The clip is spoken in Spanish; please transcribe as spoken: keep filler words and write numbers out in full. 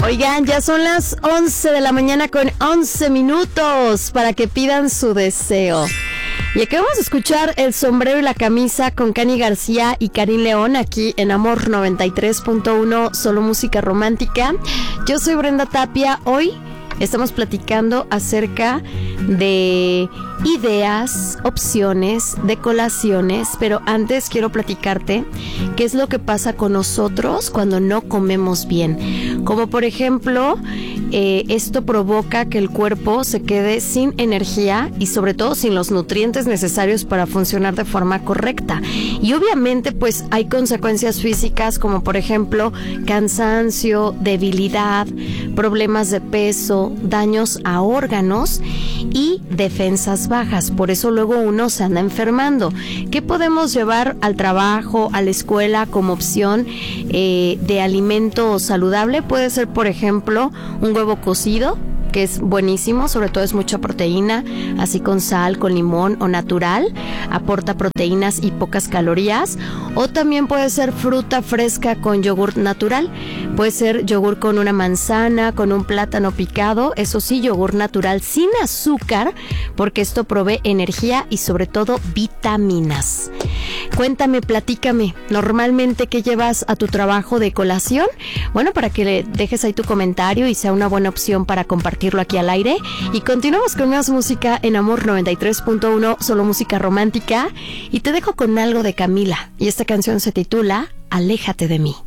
Oigan, ya son las once de la mañana con once minutos para que pidan su deseo. Y acabamos de escuchar El sombrero y la camisa con Cani García y Karim León aquí en Amor noventa y tres punto uno, solo música romántica. Yo soy Brenda Tapia. Hoy estamos platicando acerca de ideas, opciones, de colaciones, pero antes quiero platicarte qué es lo que pasa con nosotros cuando no comemos bien. Como por ejemplo, eh, esto provoca que el cuerpo se quede sin energía y sobre todo sin los nutrientes necesarios para funcionar de forma correcta. Y obviamente pues hay consecuencias físicas como por ejemplo cansancio, debilidad, problemas de peso, daños a órganos y defensas bajas. Por eso luego uno se anda enfermando. ¿Qué podemos llevar al trabajo, a la escuela como opción eh, de alimento saludable? Puede ser, por ejemplo, un huevo cocido, que es buenísimo, sobre todo es mucha proteína, así con sal, con limón o natural, aporta proteínas y pocas calorías. O también puede ser fruta fresca con yogur natural, puede ser yogur con una manzana, con un plátano picado, eso sí, yogur natural sin azúcar, porque esto provee energía y sobre todo vitaminas. Cuéntame, platícame, normalmente ¿qué llevas a tu trabajo de colación? Bueno, para que le dejes ahí tu comentario y sea una buena opción para compartirlo aquí al aire. Y continuamos con más música en Amor noventa y tres punto uno, solo música romántica. Y te dejo con algo de Camila. Y esta canción se titula Aléjate de mí.